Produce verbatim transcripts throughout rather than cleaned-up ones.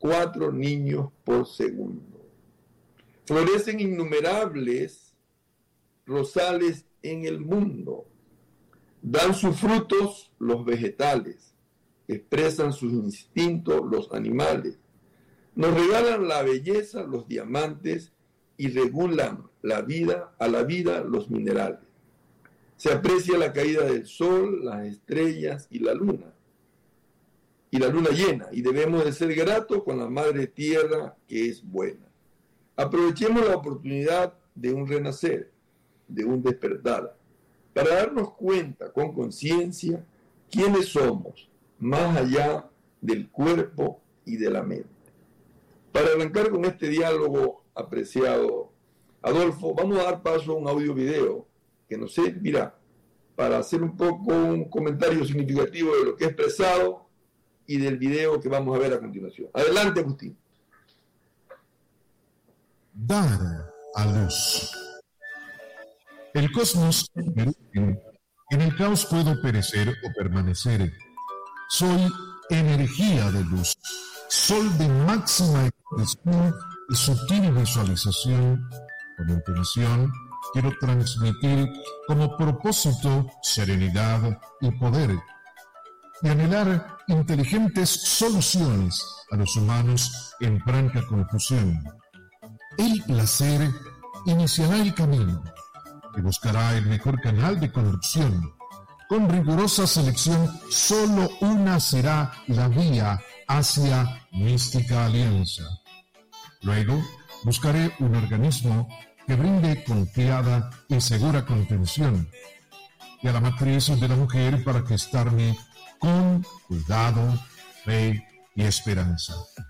cuatro niños por segundo. Florecen innumerables rosales en el mundo. Dan sus frutos los vegetales. Expresan sus instintos los animales. Nos regalan la belleza los diamantes y regulan la vida, a la vida los minerales. Se aprecia la caída del sol, las estrellas y la luna. Y la luna llena. Y debemos de ser gratos con la madre tierra que es buena. Aprovechemos la oportunidad de un renacer, de un despertar, para darnos cuenta con conciencia quiénes somos, más allá del cuerpo y de la mente. Para arrancar con este diálogo, apreciado Adolfo, vamos a dar paso a un audio-video que nos servirá para hacer un poco un comentario significativo de lo que he expresado y del video que vamos a ver a continuación. Adelante, Agustín. Dar a luz. El cosmos es mi origen. En el caos puedo perecer o permanecer. Soy energía de luz, sol de máxima expresión y sutil visualización. Con intención quiero transmitir como propósito serenidad y poder, y anhelar inteligentes soluciones a los humanos en franca confusión. El placer iniciará el camino y buscará el mejor canal de conducción. Con rigurosa selección, solo una será la vía hacia mística alianza. Luego, buscaré un organismo que brinde confiada y segura contención, y a la matriz de la mujer para gestarme con cuidado, fe y esperanza.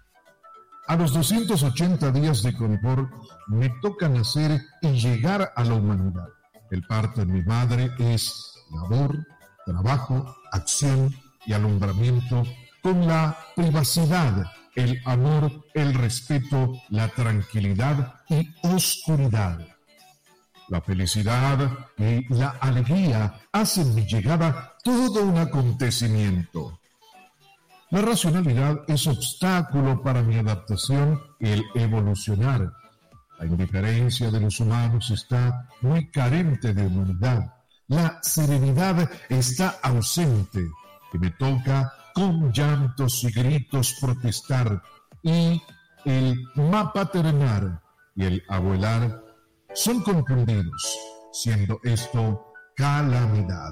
A los doscientos ochenta días de confort me toca nacer y llegar a la humanidad. El parto en mi madre es labor, trabajo, acción y alumbramiento con la privacidad, el amor, el respeto, la tranquilidad y oscuridad. La felicidad y la alegría hacen mi llegada todo un acontecimiento. La racionalidad es obstáculo para mi adaptación y el evolucionar. La indiferencia de los humanos está muy carente de humanidad. La serenidad está ausente y me toca con llantos y gritos protestar, y el mapaternar y el abuelar son confundidos, siendo esto calamidad.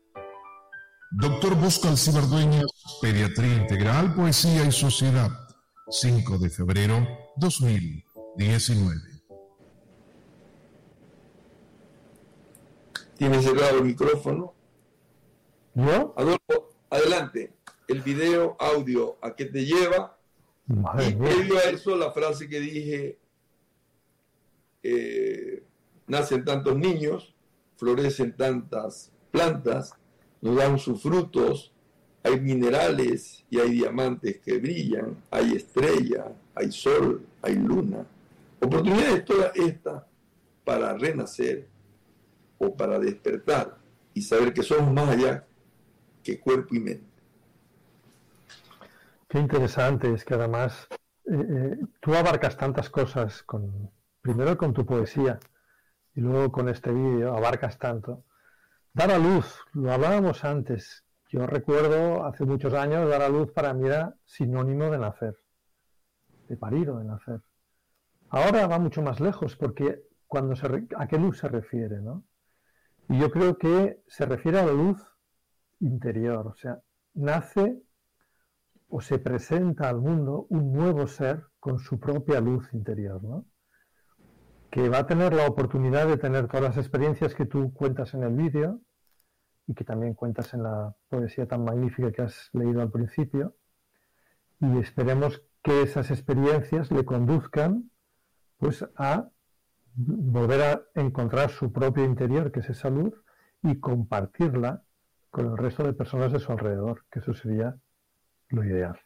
Doctor Bosco Alcibar Dueñas, Pediatría Integral, Poesía y Sociedad, cinco de febrero dos mil diecinueve. ¿Tiene cerrado el micrófono? ¿Yo? Adolfo, adelante. El video, audio, ¿a qué te lleva? Madre y mía. previo a eso, la frase que dije, eh, nacen tantos niños, florecen tantas plantas, nos dan sus frutos, hay minerales y hay diamantes que brillan, hay estrella, hay sol, hay luna. Oportunidades todas estas para renacer o para despertar y saber que somos más allá que cuerpo y mente. Qué interesante, es que además eh, eh, tú abarcas tantas cosas, con, primero con tu poesía y luego con este vídeo, abarcas tanto. Dar a luz, lo hablábamos antes, yo recuerdo hace muchos años, dar a luz para mí era sinónimo de nacer, de parir o de nacer. Ahora va mucho más lejos, porque cuando se re, ¿a qué luz se refiere, no? Y yo creo que se refiere a la luz interior, o sea, nace o se presenta al mundo un nuevo ser con su propia luz interior, ¿no? Que va a tener la oportunidad de tener todas las experiencias que tú cuentas en el vídeo y que también cuentas en la poesía tan magnífica que has leído al principio, y esperemos que esas experiencias le conduzcan pues a volver a encontrar su propio interior, que es esa luz, y compartirla con el resto de personas de su alrededor, que eso sería lo ideal.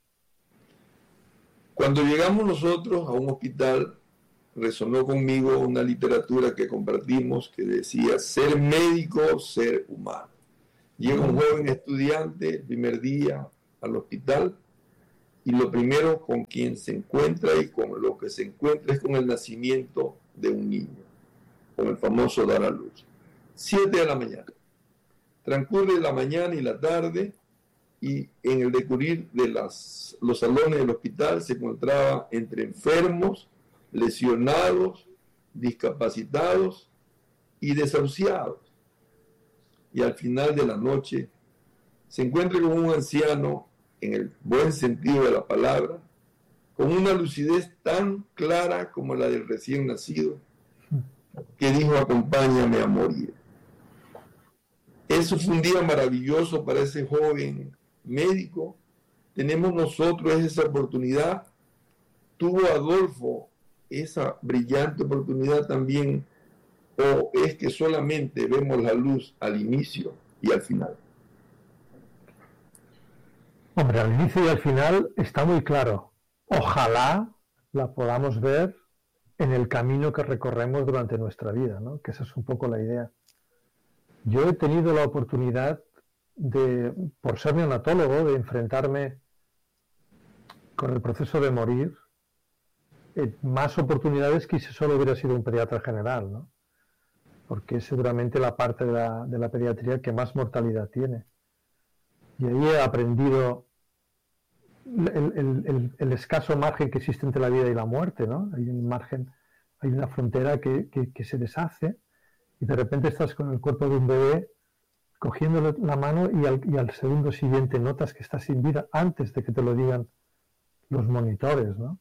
Cuando llegamos nosotros a un hospital, resonó conmigo una literatura que compartimos que decía: ser médico, ser humano. Llega un joven estudiante el primer día al hospital y lo primero con quien se encuentra y con lo que se encuentra es con el nacimiento de un niño, con el famoso dar a luz. Siete de la mañana. Transcurre la mañana y la tarde, y en el decurrir de las, los salones del hospital se encontraba entre enfermos, lesionados, discapacitados y desahuciados. Y al final de la noche se encuentra con un anciano, en el buen sentido de la palabra, con una lucidez tan clara como la del recién nacido, que dijo: acompáñame a morir. Eso fue un día maravilloso para ese joven médico. Tenemos nosotros esa oportunidad. ¿Tuvo Adolfo esa brillante oportunidad también? ¿O es que solamente vemos la luz al inicio y al final? Hombre, al inicio y al final está muy claro. Ojalá la podamos ver en el camino que recorremos durante nuestra vida, ¿no? Que esa es un poco la idea. Yo he tenido la oportunidad de, por ser neonatólogo, de enfrentarme con el proceso de morir en más oportunidades que si solo hubiera sido un pediatra general, ¿no? Porque es seguramente la parte de la, de la pediatría que más mortalidad tiene. Y ahí he aprendido el, el, el, el escaso margen que existe entre la vida y la muerte, ¿no? Hay un margen, hay una frontera que, que, que se deshace, y de repente estás con el cuerpo de un bebé cogiéndole la mano y al, y al segundo siguiente notas que está sin vida antes de que te lo digan los monitores, ¿no?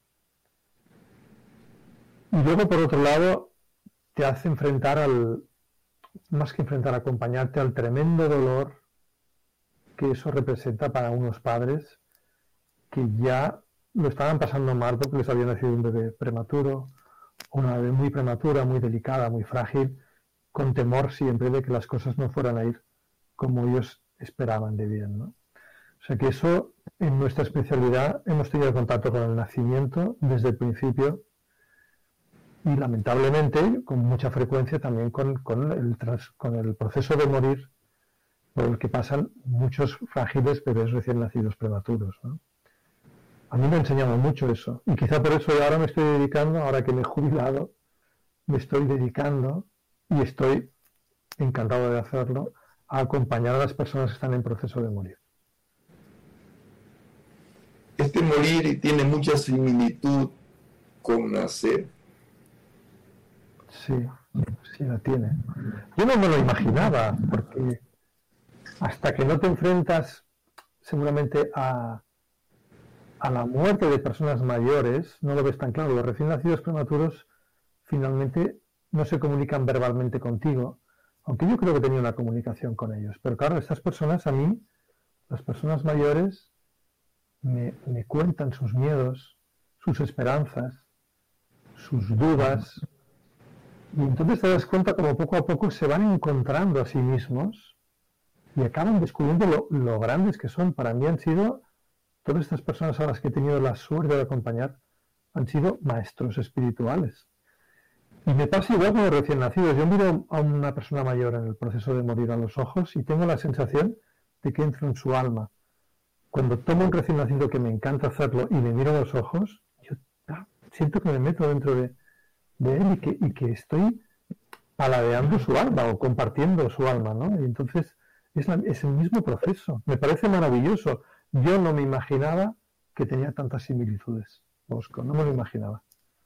Y luego, por otro lado, te hace enfrentar al, más que enfrentar, acompañarte al tremendo dolor que eso representa para unos padres que ya lo estaban pasando mal porque les había nacido un bebé prematuro, una bebé muy prematura, muy delicada, muy frágil, con temor siempre de que las cosas no fueran a ir como ellos esperaban de bien, ¿no? O sea que eso, en nuestra especialidad, hemos tenido contacto con el nacimiento desde el principio, y lamentablemente, con mucha frecuencia, también con, con, el, trans, con el proceso de morir por el que pasan muchos frágiles bebés recién nacidos prematuros, ¿no? A mí me ha enseñado mucho eso, y quizá por eso ahora me estoy dedicando, ahora que me he jubilado, me estoy dedicando, y estoy encantado de hacerlo, a acompañar a las personas que están en proceso de morir. Este morir tiene mucha similitud con nacer. Sí, sí la tiene. Yo no me lo imaginaba, porque hasta que no te enfrentas seguramente a, a la muerte de personas mayores, no lo ves tan claro. Los recién nacidos prematuros finalmente no se comunican verbalmente contigo, aunque yo creo que tenía una comunicación con ellos. Pero claro, estas personas, a mí, las personas mayores, me, me cuentan sus miedos, sus esperanzas, sus dudas, y entonces te das cuenta como poco a poco se van encontrando a sí mismos y acaban descubriendo lo, lo grandes que son. Para mí han sido, todas estas personas a las que he tenido la suerte de acompañar, han sido maestros espirituales. Y me pasa igual con los recién nacidos. Yo miro a una persona mayor en el proceso de morir a los ojos y tengo la sensación de que entro en su alma. Cuando tomo un recién nacido, que me encanta hacerlo, y le miro a los ojos, yo ah, siento que me meto dentro de, de él y que, y que estoy paladeando su alma o compartiendo su alma, ¿no? Y entonces es, la, es el mismo proceso. Me parece maravilloso. Yo no me imaginaba que tenía tantas similitudes, Bosco, no me lo imaginaba.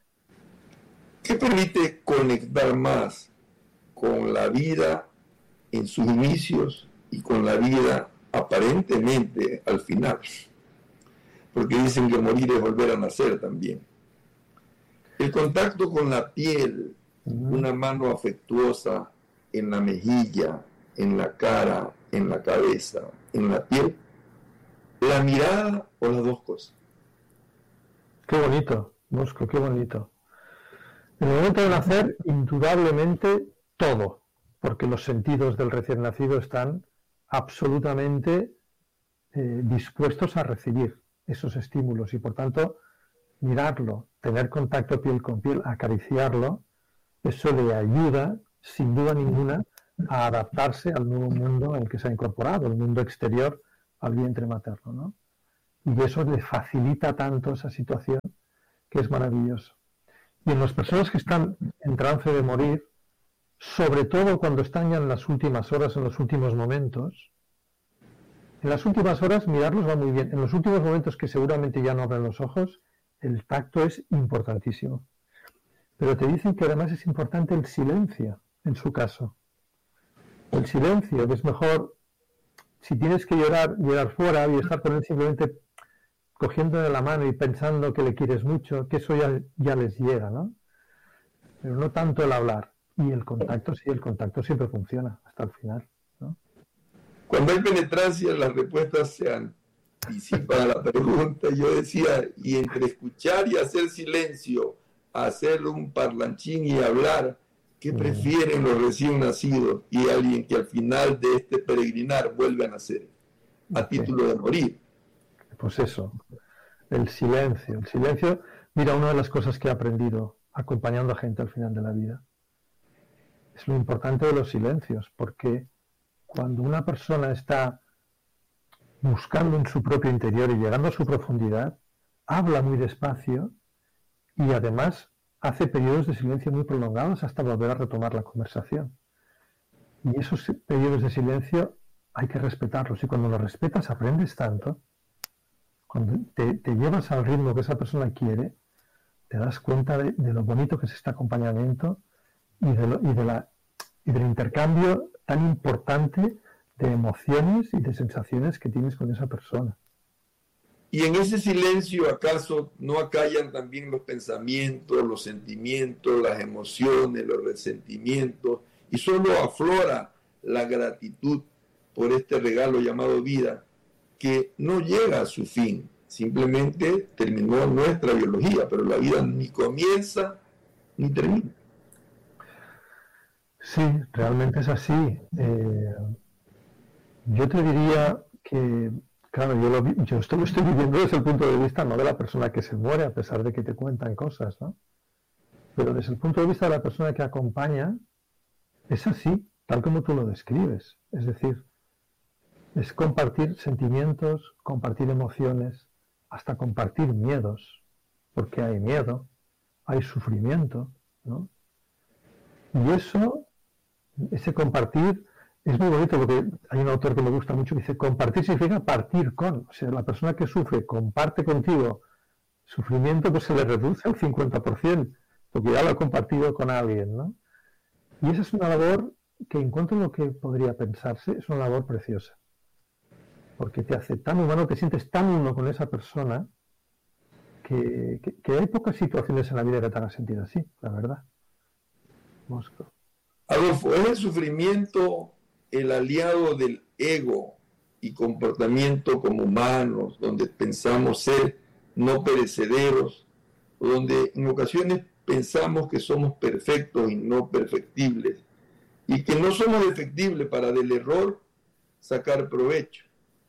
¿Qué permite conectar más con la vida en sus inicios y con la vida aparentemente al final? Porque dicen que morir es volver a nacer también. El contacto con la piel, una mano afectuosa en la mejilla, en la cara, en la cabeza, en la piel, la mirada o las dos cosas. Qué bonito, Bosco, qué bonito. En el momento de nacer, indudablemente todo, porque los sentidos del recién nacido están absolutamente eh, dispuestos a recibir esos estímulos y, por tanto, mirarlo, tener contacto piel con piel, acariciarlo, eso le ayuda, sin duda ninguna, a adaptarse al nuevo mundo en el que se ha incorporado, el mundo exterior al vientre materno, ¿no? Y eso le facilita tanto esa situación que es maravilloso. Y en las personas que están en trance de morir, sobre todo cuando están ya en las últimas horas, en los últimos momentos, en las últimas horas mirarlos va muy bien. En los últimos momentos que seguramente ya no abren los ojos, el tacto es importantísimo. Pero te dicen que además es importante el silencio, en su caso. El silencio, que es mejor, si tienes que llorar, llorar fuera y estar con él simplemente cogiéndole la mano y pensando que le quieres mucho, que eso ya, ya les llega, ¿no? Pero no tanto el hablar. Y el contacto, sí, el contacto siempre funciona hasta el final, ¿no? Cuando hay penetrancia, las respuestas se anticipan a la pregunta. Yo decía, y entre escuchar y hacer silencio, hacer un parlanchín y hablar, ¿qué prefieren los recién nacidos y alguien que al final de este peregrinar vuelve a nacer a título de morir? Pues eso, el silencio. El silencio, mira, una de las cosas que he aprendido acompañando a gente al final de la vida es lo importante de los silencios, porque cuando una persona está buscando en su propio interior y llegando a su profundidad, habla muy despacio y además hace periodos de silencio muy prolongados hasta volver a retomar la conversación. Y esos periodos de silencio hay que respetarlos, y cuando los respetas aprendes tanto. Cuando te, te llevas al ritmo que esa persona quiere, te das cuenta de, de lo bonito que es este acompañamiento y, de lo, y, de la, y del intercambio tan importante de emociones y de sensaciones que tienes con esa persona. Y en ese silencio, ¿acaso no acallan también los pensamientos, los sentimientos, las emociones, los resentimientos? Y solo aflora la gratitud por este regalo llamado vida, que no llega a su fin. Simplemente terminó nuestra biología, pero la vida ni comienza ni termina. Sí, realmente es así. Eh, yo te diría que, claro, yo, lo, yo esto lo estoy viviendo desde el punto de vista no de la persona que se muere, a pesar de que te cuentan cosas, ¿no? Pero desde el punto de vista de la persona que acompaña, es así, tal como tú lo describes. Es decir, es compartir sentimientos, compartir emociones, hasta compartir miedos, porque hay miedo, hay sufrimiento, ¿no? Y eso, ese compartir, es muy bonito porque hay un autor que me gusta mucho que dice, compartir significa partir con, o sea, la persona que sufre comparte contigo sufrimiento, pues se le reduce al cincuenta por ciento, porque ya lo ha compartido con alguien, ¿no? Y esa es una labor que, en cuanto a lo que podría pensarse, es una labor preciosa. Porque te hace tan humano, te sientes tan uno con esa persona, que, que, que hay pocas situaciones en la vida que te hagan sentir así, la verdad. Mosco. Adolfo, ¿es el sufrimiento el aliado del ego y comportamiento como humanos, donde pensamos ser no perecederos, o donde en ocasiones pensamos que somos perfectos y no perfectibles, y que no somos defectibles para del error sacar provecho?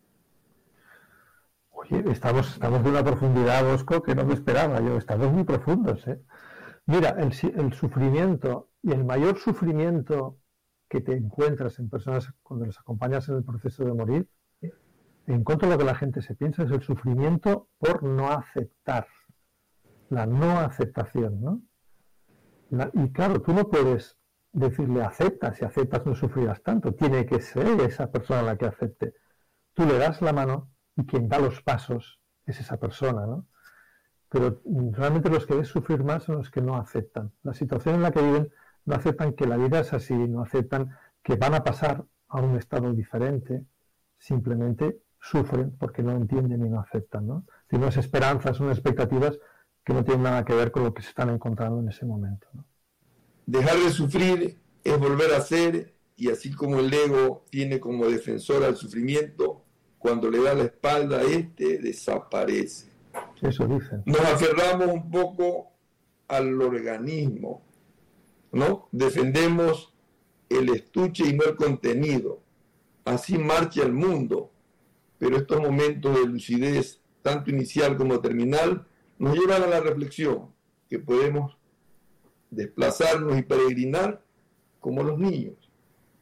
Oye, estamos, estamos de una profundidad, Bosco, que no me esperaba yo. Estamos muy profundos, ¿eh? Mira, el, el sufrimiento y el mayor sufrimiento que te encuentras en personas cuando les acompañas en el proceso de morir, en contra de lo que la gente se piensa, es el sufrimiento por no aceptar, la no aceptación, ¿no? La, y claro, tú no puedes decirle acepta, si aceptas no sufrirás tanto, tiene que ser esa persona la que acepte. Tú le das la mano y quien da los pasos es esa persona, ¿no? Pero realmente los que ves sufrir más son los que no aceptan. La situación en la que viven, no aceptan que la vida es así, no aceptan que van a pasar a un estado diferente, simplemente sufren porque no entienden y no aceptan, ¿no? Tienen unas esperanzas, unas expectativas que no tienen nada que ver con lo que se están encontrando en ese momento, ¿no? Dejar de sufrir es volver a ser, y así como el ego tiene como defensor al sufrimiento, cuando le da la espalda a este, desaparece. Eso dicen. Nos aferramos un poco al organismo, ¿no? Defendemos el estuche y no el contenido. Así marcha el mundo. Pero estos momentos de lucidez, tanto inicial como terminal, nos llevan a la reflexión, que podemos desplazarnos y peregrinar como los niños,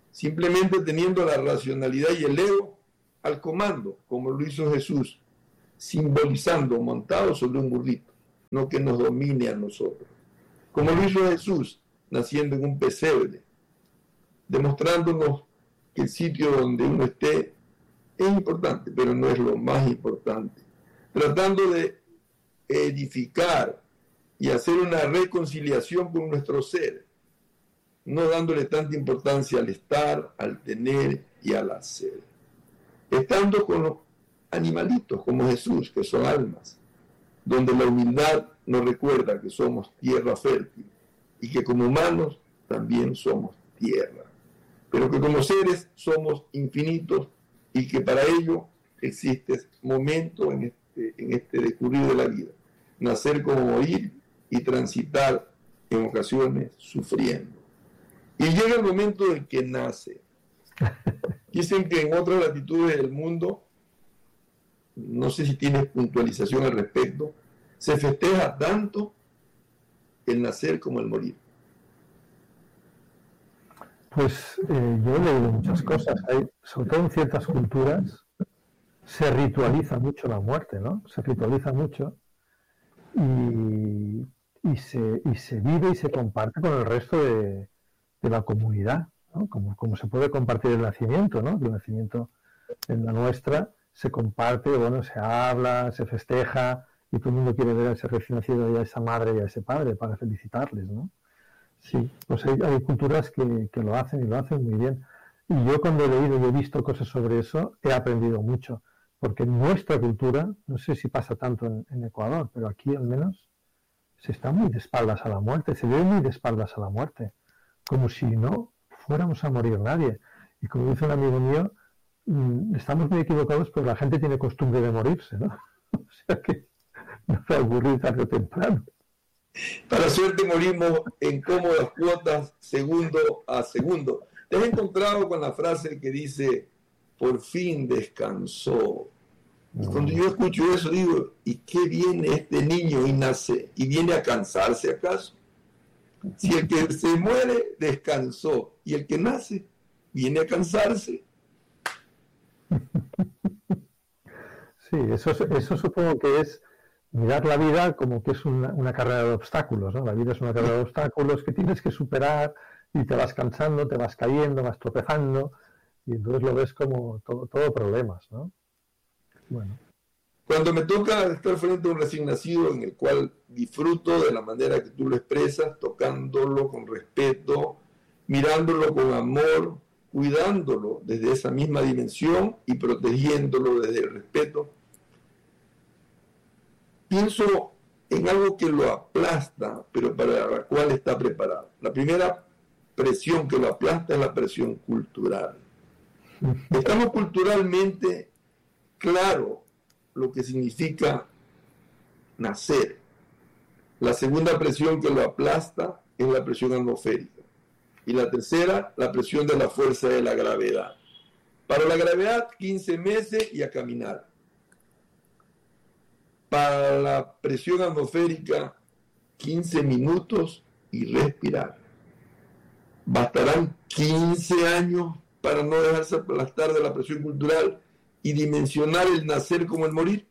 simplemente teniendo la racionalidad y el ego al comando, como lo hizo Jesús, simbolizando montado sobre un burrito, no que nos domine a nosotros. Como lo hizo Jesús, naciendo en un pesebre, demostrándonos que el sitio donde uno esté es importante, pero no es lo más importante. Tratando de edificar y hacer una reconciliación con nuestro ser, no dándole tanta importancia al estar, al tener y al hacer. Estando con los animalitos como Jesús, que son almas, donde la humildad nos recuerda que somos tierra fértil y que como humanos también somos tierra, pero que como seres somos infinitos y que para ello existe momento en este, en este decurrir de la vida, nacer como morir y transitar en ocasiones sufriendo. Y llega el momento del que nace. Dicen que en otras latitudes del mundo, no sé si tienes puntualización al respecto, se festeja tanto el nacer como el morir. Pues eh, yo he leído muchas cosas. Hay, sobre todo en ciertas culturas, se ritualiza mucho la muerte, ¿no? Se ritualiza mucho y, y, se, y se vive y se comparte con el resto de, de la comunidad, ¿no? Como, como se puede compartir el nacimiento, ¿no? El nacimiento en la nuestra se comparte, bueno, se habla, se festeja y todo el mundo quiere ver a ese recién nacido y a esa madre y a ese padre para felicitarles, ¿no? Sí, pues hay, hay culturas que, que lo hacen y lo hacen muy bien. Y yo cuando he leído y he visto cosas sobre eso, he aprendido mucho. Porque en nuestra cultura, no sé si pasa tanto en, en Ecuador, pero aquí al menos se está muy de espaldas a la muerte, se ve muy de espaldas a la muerte. Como si no fuéramos a morir nadie. Y como dice un amigo mío, mmm, estamos muy equivocados, pero la gente tiene costumbre de morirse, ¿no? O sea que no va a ocurrir tarde o temprano. Para suerte morimos en cómodas cuotas, segundo a segundo. ¿Te has encontrado con la frase que dice, por fin descansó? Y cuando yo escucho eso digo, ¿y qué viene este niño y nace? ¿Y viene a cansarse acaso? Si el que se muere descansó y el que nace viene a cansarse. Sí, eso, eso supongo que es mirar la vida como que es una, una carrera de obstáculos, ¿no? La vida es una carrera de obstáculos que tienes que superar y te vas cansando, te vas cayendo, vas tropezando y entonces lo ves como todo, todo problemas, ¿no? Bueno. Cuando me toca estar frente a un recién nacido en el cual disfruto de la manera que tú lo expresas, tocándolo con respeto, mirándolo con amor, cuidándolo desde esa misma dimensión y protegiéndolo desde el respeto, pienso en algo que lo aplasta, pero para la cual está preparado. La primera presión que lo aplasta es la presión cultural. Estamos culturalmente claros lo que significa nacer. La segunda presión que lo aplasta es la presión atmosférica. Y la tercera, la presión de la fuerza de la gravedad. Para la gravedad, quince meses y a caminar. Para la presión atmosférica, quince minutos y respirar. ¿Bastarán quince años para no dejarse aplastar de la presión cultural y dimensionar el nacer como el morir?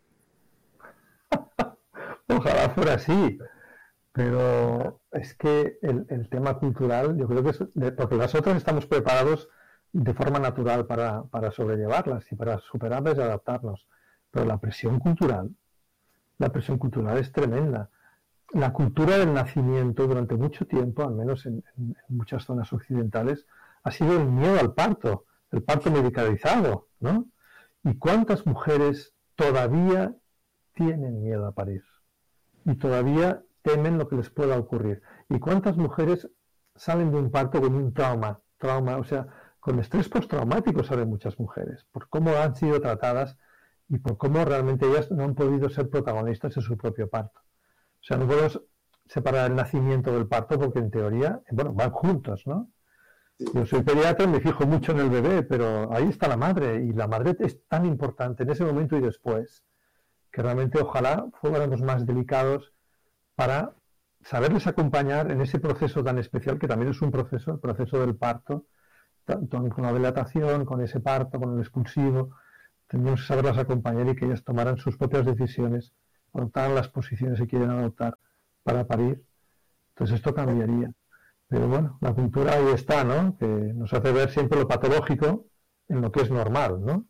Ojalá fuera así, pero es que el, el tema cultural, yo creo que es, de, porque nosotros estamos preparados de forma natural para, para sobrellevarlas y para superarlas y adaptarnos, pero la presión cultural, la presión cultural es tremenda. La cultura del nacimiento durante mucho tiempo, al menos en, en, en muchas zonas occidentales, ha sido el miedo al parto, el parto medicalizado, ¿no? ¿Y cuántas mujeres todavía tienen miedo a parir? Y todavía temen lo que les pueda ocurrir. ¿Y cuántas mujeres salen de un parto con un trauma? Trauma, o sea, con estrés postraumático salen muchas mujeres, por cómo han sido tratadas y por cómo realmente ellas no han podido ser protagonistas en su propio parto. O sea, no podemos separar el nacimiento del parto porque en teoría, bueno, van juntos, ¿no? Yo soy pediatra y me fijo mucho en el bebé, pero ahí está la madre y la madre es tan importante en ese momento y después que realmente ojalá fuéramos más delicados para saberles acompañar en ese proceso tan especial que también es un proceso, el proceso del parto, tanto con la dilatación, con ese parto, con el expulsivo, Tendríamos que saberlas acompañar y que ellas tomaran sus propias decisiones, adoptaran las posiciones que quieren adoptar para parir. Entonces esto cambiaría. Pero bueno, la cultura ahí está, ¿no? Que nos hace ver siempre lo patológico en lo que es normal, ¿no?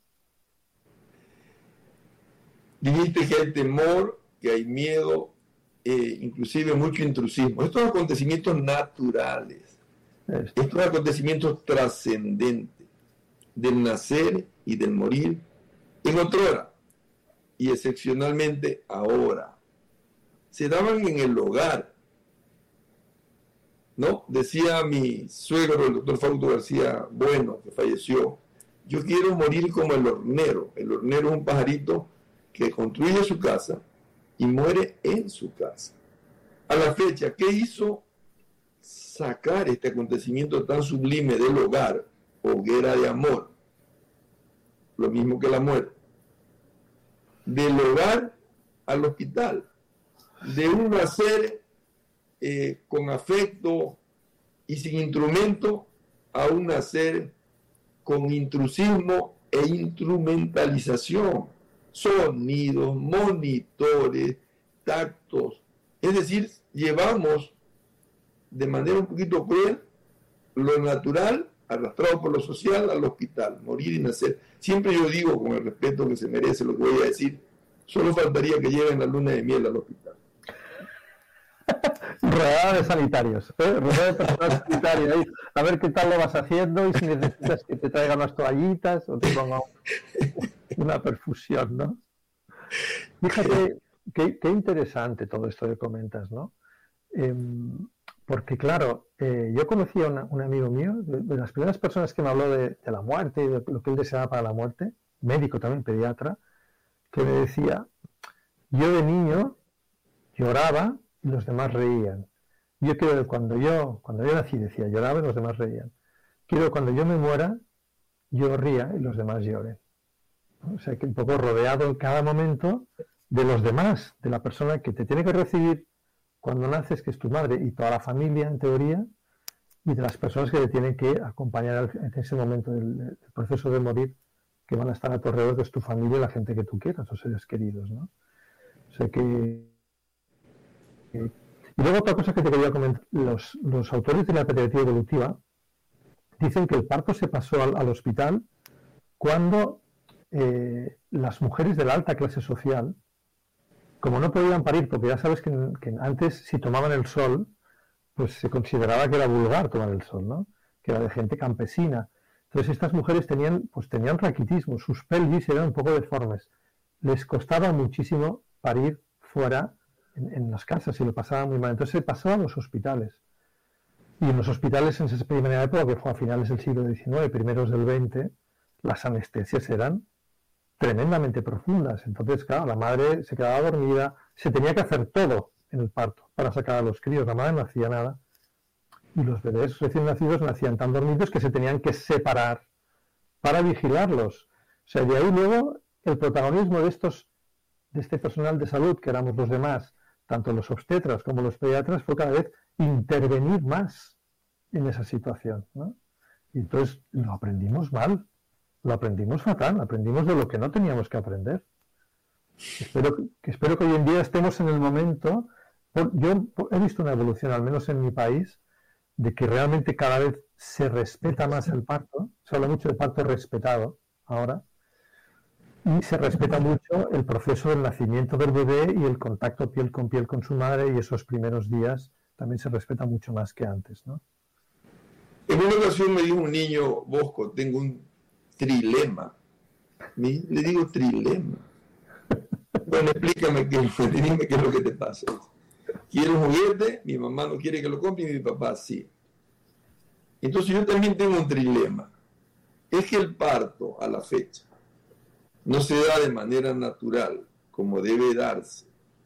Dijiste que hay temor, que hay miedo, eh, inclusive mucho intrusismo. Estos acontecimientos naturales, Esto. estos acontecimientos trascendentes del nacer y del morir en otra hora y excepcionalmente ahora, se daban en el hogar, ¿no? Decía mi suegro, el doctor Fausto García Bueno, que falleció, yo quiero morir como el hornero. El hornero es un pajarito que construye su casa y muere en su casa. A la fecha, ¿qué hizo sacar este acontecimiento tan sublime del hogar, hoguera de amor? Lo mismo que la muerte. Del hogar al hospital. De un nacer eh, con afecto y sin instrumento a un nacer con intrusismo e instrumentalización. Sonidos, monitores, tactos. Es decir, llevamos de manera un poquito cruel lo natural, arrastrado por lo social, al hospital, morir y nacer. Siempre yo digo, con el respeto que se merece lo que voy a decir, solo faltaría que lleven la luna de miel al hospital. Rodeada de sanitarios, ¿eh? Rodeada de personal sanitario ahí. A ver qué tal lo vas haciendo y si necesitas que te traigan unas toallitas o te pongan una perfusión, ¿no? Fíjate, qué, qué interesante todo esto que comentas, ¿no? Eh, porque claro, eh, yo conocí a una, un amigo mío, de, de las primeras personas que me habló de, de la muerte y de lo que él deseaba para la muerte, médico también, pediatra, que me decía, yo de niño lloraba y los demás reían. Yo quiero que cuando yo, cuando yo nací, decía, lloraba y los demás reían. Quiero que cuando yo me muera, yo ría y los demás lloren. O sea, que un poco rodeado en cada momento de los demás, de la persona que te tiene que recibir cuando naces, que es tu madre y toda la familia, en teoría, y de las personas que te tienen que acompañar en ese momento del, del proceso de morir, que van a estar a tu alrededor, que es tu familia y la gente que tú quieras, los seres queridos, ¿no? O sea que... que y luego otra cosa que te quería comentar, los, los autores de la pediatría evolutiva dicen que el parto se pasó al, al hospital cuando eh, las mujeres de la alta clase social, como no podían parir, porque ya sabes que, que antes si tomaban el sol, pues se consideraba que era vulgar tomar el sol, ¿no? Que era de gente campesina. Entonces estas mujeres tenían, pues tenían raquitismo, sus pelvis eran un poco deformes. Les costaba muchísimo parir fuera en, en las casas y lo pasaban muy mal. Entonces se pasó a los hospitales. Y en los hospitales en esa primera época, que fue a finales del siglo diecinueve, primeros del veinte, las anestesias eran tremendamente profundas. Entonces, claro, la madre se quedaba dormida, se tenía que hacer todo en el parto para sacar a los críos. La madre no hacía nada. Y los bebés recién nacidos nacían tan dormidos que se tenían que separar para vigilarlos. O sea, de ahí luego el protagonismo de estos, de este personal de salud, que éramos los demás, tanto los obstetras como los pediatras, fue cada vez intervenir más en esa situación, ¿no? Y entonces lo aprendimos mal, lo aprendimos fatal, aprendimos de lo que no teníamos que aprender. Espero que, espero que hoy en día estemos en el momento, por, yo he visto una evolución, al menos en mi país, de que realmente cada vez se respeta más el parto, se habla mucho de parto respetado ahora, y se respeta mucho el proceso del nacimiento del bebé y el contacto piel con piel con su madre, y esos primeros días también se respeta mucho más que antes, ¿no? En una ocasión me dijo un niño, Bosco, tengo un trilema. Le digo trilema. Bueno, explícame qué, dime qué es lo que te pasa. Quiero un juguete, mi mamá no quiere que lo compre y mi papá sí. Entonces yo también tengo un trilema. Es que el parto a la fecha no se da de manera natural como debe darse.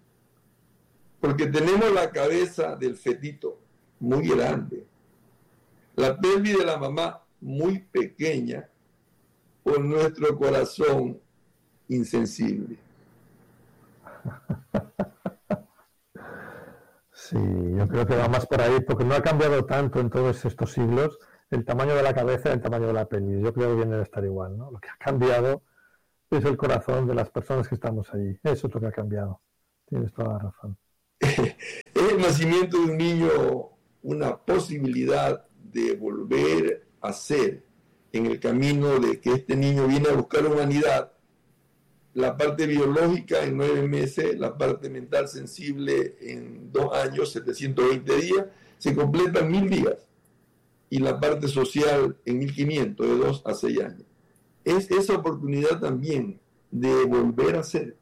Porque tenemos la cabeza del fetito muy grande, la pelvis de la mamá muy pequeña, por nuestro corazón insensible. Sí, yo creo que va más por ahí, porque no ha cambiado tanto en todos estos siglos el tamaño de la cabeza y el tamaño de la pelvis. Yo creo que viene a estar igual, ¿no? Lo que ha cambiado es el corazón de las personas que estamos allí. Eso es lo que ha cambiado. Tienes toda la razón. Es el nacimiento de un niño una posibilidad de volver a ser, en el camino de que este niño viene a buscar humanidad, la parte biológica en nueve meses, la parte mental sensible en dos años, setecientos veinte días, se completan mil días, y la parte social en mil quinientos, de dos a seis años. Es esa oportunidad también de volver a ser.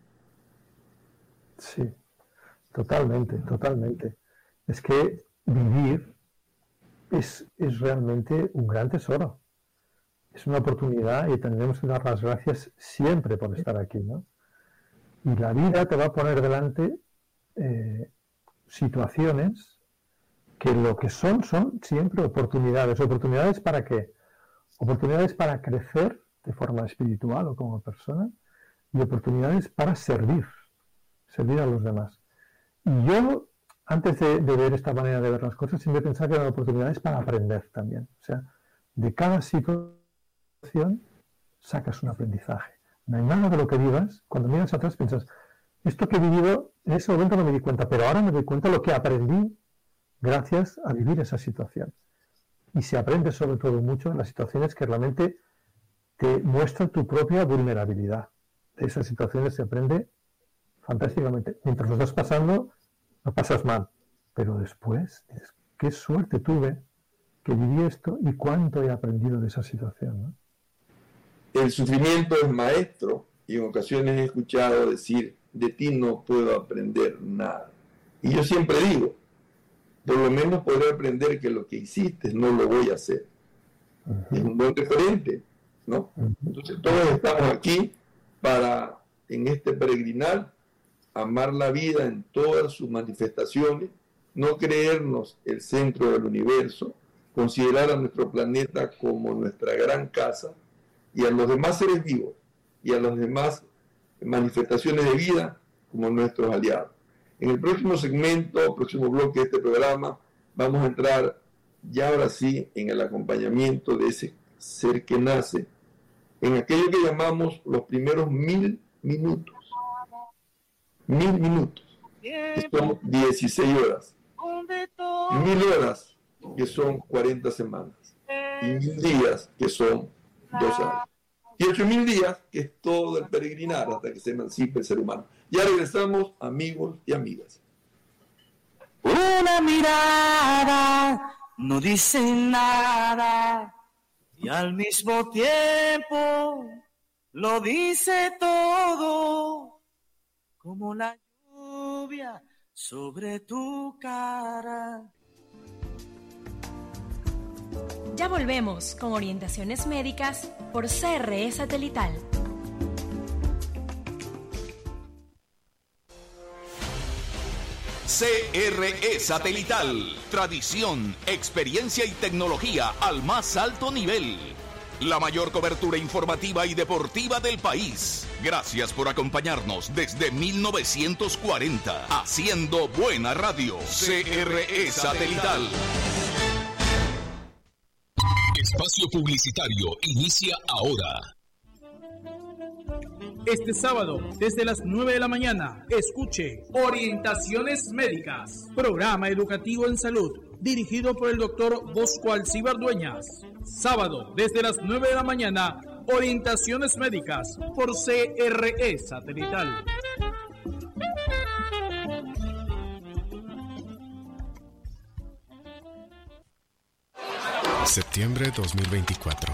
Sí, totalmente, totalmente. Es que vivir es, es realmente un gran tesoro. Es una oportunidad y tendremos que dar las gracias siempre por estar aquí, ¿no? Y la vida te va a poner delante eh, situaciones que lo que son, son siempre oportunidades. ¿Oportunidades para qué? Oportunidades para crecer de forma espiritual o como persona, y oportunidades para servir, servir a los demás. Y yo, antes de, de ver esta manera de ver las cosas, siempre pensaba que eran oportunidades para aprender también. O sea, de cada situación sacas un aprendizaje. No hay nada de lo que vivas, cuando miras atrás piensas, esto que he vivido, en ese momento no me di cuenta, pero ahora me doy cuenta de lo que aprendí gracias a vivir esa situación. Y se aprende sobre todo mucho en las situaciones que realmente te muestran tu propia vulnerabilidad. De esas situaciones se aprende fantásticamente. Mientras lo estás pasando, lo pasas mal. Pero después, dices, qué suerte tuve que viví esto y cuánto he aprendido de esa situación, ¿no? El sufrimiento es maestro, y en ocasiones he escuchado decir, de ti no puedo aprender nada. Y yo siempre digo, por lo menos podré aprender que lo que hiciste no lo voy a hacer. Uh-huh. Es un buen referente, ¿no? Uh-huh. Entonces todos estamos aquí para, en este peregrinar, amar la vida en todas sus manifestaciones, no creernos el centro del universo, considerar a nuestro planeta como nuestra gran casa, y a los demás seres vivos y a las demás manifestaciones de vida como nuestros aliados. En el próximo segmento, próximo bloque de este programa, vamos a entrar ya ahora sí en el acompañamiento de ese ser que nace, en aquello que llamamos los primeros mil minutos. Mil minutos, que son dieciséis horas. Mil horas, que son cuarenta semanas. Y mil días, que son dos años. Y ocho mil días, que es todo el peregrinar hasta que se emancipe el ser humano. Ya regresamos, amigos y amigas. Una mirada no dice nada y al mismo tiempo lo dice todo, como la lluvia sobre tu cara. Ya volvemos con orientaciones médicas por C R E Satelital. C R E Satelital. Tradición, experiencia y tecnología al más alto nivel. La mayor cobertura informativa y deportiva del país. Gracias por acompañarnos desde mil novecientos cuarenta. Haciendo buena radio. C R E Satelital. Espacio publicitario inicia ahora. Este sábado, desde las nueve de la mañana, escuche Orientaciones Médicas, programa educativo en salud, dirigido por el doctor Bosco Alcíbar Dueñas. Sábado, desde las nueve de la mañana, Orientaciones Médicas, por C R E Satelital. Septiembre dos mil veinticuatro.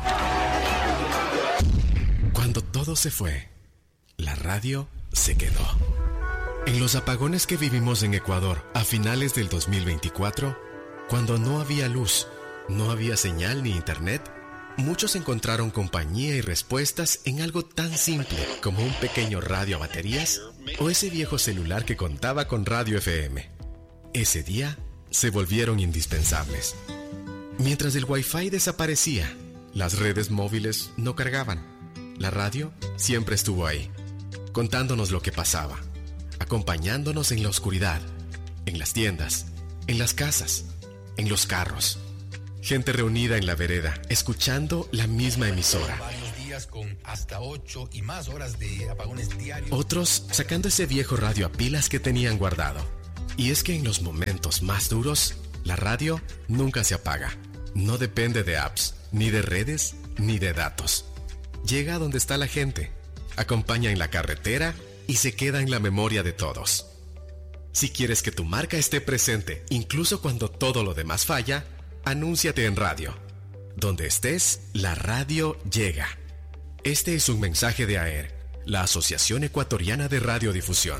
Cuando todo se fue, la radio se quedó. En los apagones que vivimos en Ecuador a finales del dos mil veinticuatro, cuando no había luz, no había señal ni internet, muchos encontraron compañía y respuestas en algo tan simple como un pequeño radio a baterías o ese viejo celular que contaba con radio F M. Ese día se volvieron indispensables. Mientras el Wi-Fi desaparecía, las redes móviles no cargaban. La radio siempre estuvo ahí, contándonos lo que pasaba, acompañándonos en la oscuridad, en las tiendas, en las casas, en los carros. Gente reunida en la vereda, escuchando la misma emisora. días con hasta ocho y más horas de apagones diarios. Otros sacando ese viejo radio a pilas que tenían guardado. Y es que en los momentos más duros, la radio nunca se apaga. No depende de apps, ni de redes, ni de datos. Llega donde está la gente, acompaña en la carretera y se queda en la memoria de todos. Si quieres que tu marca esté presente, incluso cuando todo lo demás falla, anúnciate en radio. Donde estés, la radio llega. Este es un mensaje de A E R, la Asociación Ecuatoriana de Radiodifusión.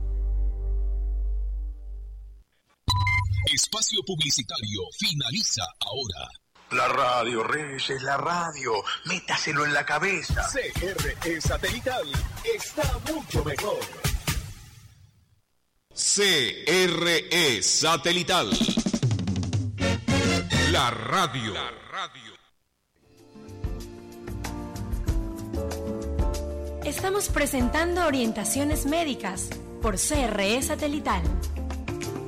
Espacio publicitario finaliza ahora. La radio, Reyes, es la radio. Métaselo en la cabeza. C R E Satelital está mucho mejor. C R E Satelital. La radio. La radio. Estamos presentando Orientaciones Médicas por C R E Satelital.